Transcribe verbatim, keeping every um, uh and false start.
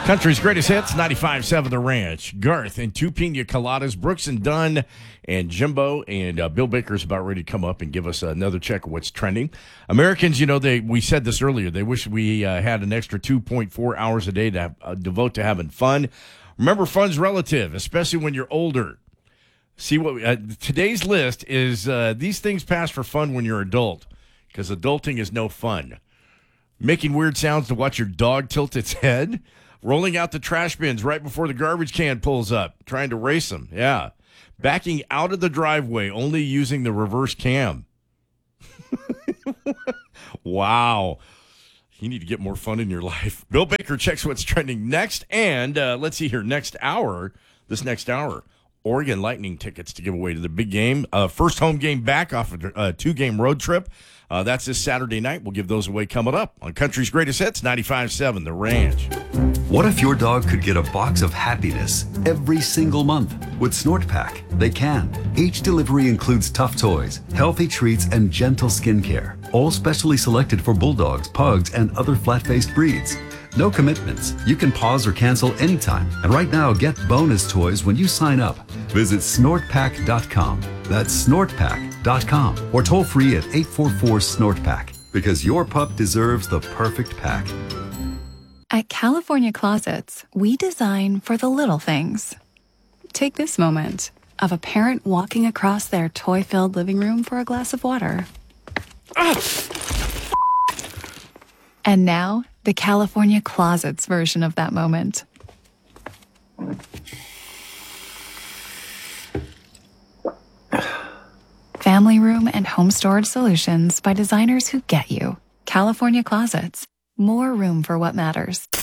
Country's greatest hits, ninety-five point seven The Ranch. Garth and two pina coladas. Brooks and Dunn and Jimbo and uh, Bill Baker's about ready to come up and give us another check of what's trending. Americans, you know, they we said this earlier. They wish we uh, had an extra two point four hours a day to uh, devote to having fun. Remember, fun's relative, especially when you're older. See what uh, today's list is. Uh, these things pass for fun when you're adult, because adulting is no fun. Making weird sounds to watch your dog tilt its head. Rolling out the trash bins right before the garbage can pulls up. Trying to race them. Yeah. Backing out of the driveway, only using the reverse cam. Wow. You need to get more fun in your life. Bill Baker checks what's trending next. And uh, let's see here. Next hour, this next hour, Oregon Lightning tickets to give away to the big game. Uh, first home game back off of a two-game road trip. Uh, that's this Saturday night. We'll give those away coming up on Country's Greatest Hits, ninety-five point seven The Ranch. What if your dog could get a box of happiness every single month? With Snort Pack, they can. Each delivery includes tough toys, healthy treats, and gentle skincare, all specially selected for bulldogs, pugs, and other flat-faced breeds. No commitments. You can pause or cancel anytime. And right now, get bonus toys when you sign up. Visit snort pack dot com. That's snort pack dot com. Or toll free at eight four four, snort pack. Because your pup deserves the perfect pack. At California Closets, we design for the little things. Take this moment of a parent walking across their toy-filled living room for a glass of water. And now, the California Closets version of that moment. Family room and home storage solutions by designers who get you. California Closets. More room for what matters.